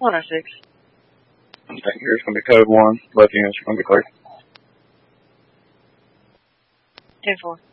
106. Okay, here's going to be code 1. Left units are going to be clear. 10-4.